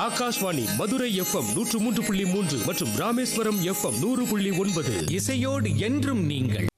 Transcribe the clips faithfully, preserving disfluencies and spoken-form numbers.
Akashvani Madurai FM நூற்று மூன்று புள்ளி மூன்று மற்றும் ராமேஸ்வரம் எஃப்எம் நூறு புள்ளி ஒன்பது. இசையோடு என்றும் நீங்கள்.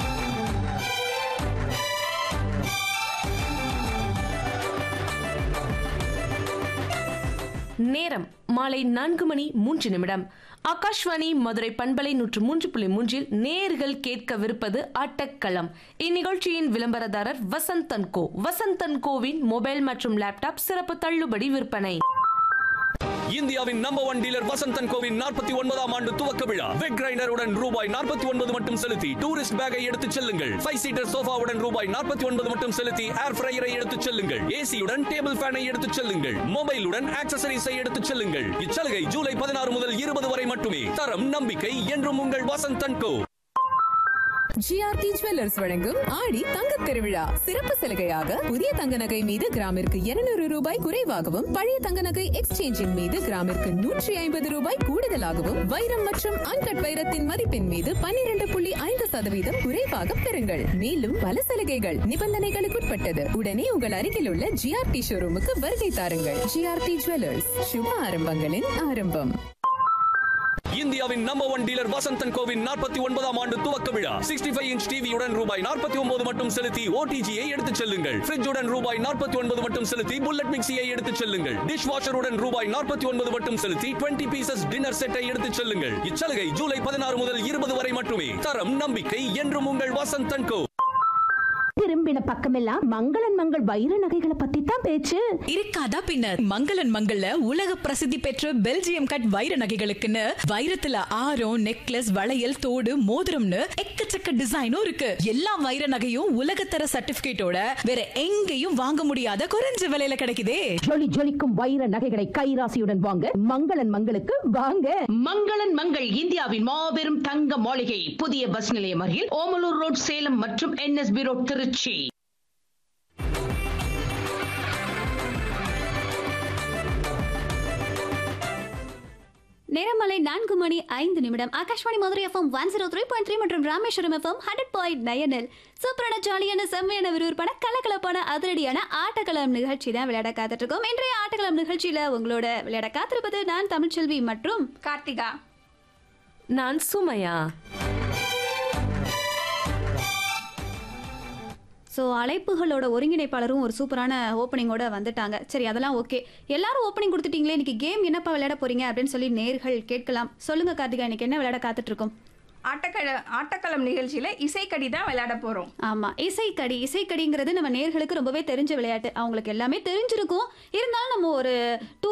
நேரம் மாலை நான்கு மணி மூன்று நிமிடம். ஆகாஷ்வாணி மதுரை பண்பலை நூற்று மூன்று புள்ளி மூன்றில் நேர்கள் கேட்கவிருப்பது ஆட்டக்களம். இந்நிகழ்ச்சியின் விளம்பரதாரர் வசந்தன் கோ. வசந்தன் கோவின் மொபைல் மற்றும் லேப்டாப் சிறப்பு தள்ளுபடி விற்பனை. இந்தியாவின் number one dealer Vasanthan CoWIN நாற்பத்தி ஒன்பதாம் ஆண்டு துவக்க விழா. வெக் கிரைண்டருடன் ரூபாய் நாற்பத்தி ஒன்பது மட்டும் செலுத்தி டூரிஸ்ட் பேக்கை எடுத்துச் செல்லுங்கள். ஃபைவ் சீட்டர் சோஃபாவுடன் ரூபாய் நாற்பத்தி ஒன்பது மட்டும் செலுத்தி ஏர் ஃப்ரையரை எடுத்துச் செல்லுங்கள். ஏசியுடன் டேபிள் ஃபேனை எடுத்துச் செல்லுங்கள். மொபைலுடன் ஆக்சசரிஸை எடுத்துச் செல்லுங்கள். இச்சலுகை ஜூலை பதினாறு முதல் இருபது வரை மட்டுமே. தரம் நம்பிக்கை என்றும் உங்கள் வசந்தன் கோ. ஜிஆர்டி ஜுவல்லர்ஸ் வழங்கும் ஆடி தங்க திருவிழா சிறப்பு சலுகையாக புதிய தங்க நகை மீது கிராமிற்கு இருநூறு ரூபாய் குறைவாகவும், பழைய தங்க நகை எக்ஸ்சேஞ்சின் மீது கிராமிற்கு நூற்றி ஐம்பது ரூபாய் கூடுதலாகவும், வைரம் மற்றும் அன்கட் வைரத்தின் மதிப்பின் மீது பன்னிரண்டு புள்ளி ஐந்து சதவீதம் குறைவாக பெறுங்கள். மேலும் பல சலுகைகள் நிபந்தனைகளுக்குட்பட்டது. உடனே உங்கள் அருகில் உள்ள ஜிஆர்டி ஷோரூமுக்கு வருகை தாருங்கள். ஜிஆர்டி ஜுவல்லர்ஸ், சுப ஆரம்பங்களின் ஆரம்பம். இந்தியாவின் number one dealer Vasanthan CoWIN நாற்பத்தி ஒன்பதாம் ஆண்டு துவக்க விழா. சிக்ஸ்டி ஃபைவ் இன்ச் டிவியுடன் ரூபாய் நாற்பத்தி ஒன்பது மட்டும் செலுத்தி ஓடிஜியை எடுத்துச் செல்லுங்கள். ஃப்ரிட்ஜுடன் ரூபாய் நாற்பத்தி ஒன்பது மட்டும் செலுத்தி புல்லட் மிக்சியை எடுத்துச் செல்லுங்கள். டிஷ் வாஷருடன் ரூபாய் நாற்பத்தி ஒன்பது மட்டும் செலுத்தி டுவெண்ட்டி பீசஸ் டின்னர் செட்டை எடுத்துச் செல்லுங்கள். இச்சலுகை ஜூலை பதினாறு முதல் இருபது வரை மட்டுமே. தரம் நம்பிக்கை என்றும் உங்கள் வசந்தன் கோ. திரும்பின பக்கமெல்லாம் மங்களன் மங்கள் வைர நகைகளை பத்தி தான் பேச்சு. இருக்காதா பின்னர். மங்களன் மங்கள்ல உலக பிரசித்தி பெற்ற பெல்ஜியம் கட் வைர நகைகளுக்குன்னு வைரத்துல ஆரம், நெக்லஸ், வளையல், தோடு, மோதிரம்னு எக்கச்சக்க டிசைனும் இருக்கு. எல்லா வைர நகையும் உலகத்தர சர்டிபிகேட்டோட வேற எங்கேயும் வாங்க முடியாத குறைஞ்ச விலையில கிடைக்குதே. ஜொலி ஜொலிக்கும் வைர நகைகளை கைராசியுடன் வாங்க மங்களன் மங்களுக்கு வாங்க. மங்களன் மங்கள் இந்தியாவின் மாபெரும் தங்க மாளிகை. புதிய பஸ் நிலையம் அருகில் ஓமலூர் ரோட், சேலம் மற்றும் என்எஸ்பி ரோட், திருச்சி. நேரமலை நான்கு மணி ஐந்து நிமிடம். Akashvani Madurai FM one zero three point three மற்றும் ராமேஸ்வரம் எஃப்எம் ஹண்ட்ரட் பாயிண்ட் நைனில் சூப்பரான ஜாலியான செம்மையான விறுவிறுப்பான கலகலப்பான அதிரடியான ஆட்டக்களம் நிகழ்ச்சி தான் விளையாட காத்துட்டு இருக்கோம். இன்றைய ஆட்டக்களம் நிகழ்ச்சியில உங்களோட விளையாட காத்திருப்பது நான் தமிழ்ச்செல்வி மற்றும் கார்த்திகா. நான் சுமையா. ஸோ அழைப்புகளோட ஒருங்கிணைப்பாளரும் ஒரு சூப்பரான ஓப்பனிங்கோட வந்துட்டாங்க. சரி, அதெல்லாம் ஓகே. எல்லாரும் ஓப்பனிங் கொடுத்துட்டீங்களே, இன்னைக்கு கேம் என்னப்பா விளையாட போறீங்க அப்படின்னு சொல்லி நேர்கள் கேட்கலாம். சொல்லுங்க கார்த்திகா, இன்னைக்கு என்ன விளையாட காத்துட்டு இருக்கோம்? ஆட்டக்கள ஆட்டக்களம் நிகழ்ச்சியில இசைக்கடி தான் விளையாட போறோம். ஆமா, இசைக்கடி. இசைக்கடிங்கிறது நம்ம நேர்களுக்கு ரொம்பவே தெரிஞ்ச விளையாட்டு. அவங்களுக்கு எல்லாமே தெரிஞ்சிருக்கும். இருந்தாலும் நம்ம ஒரு டூ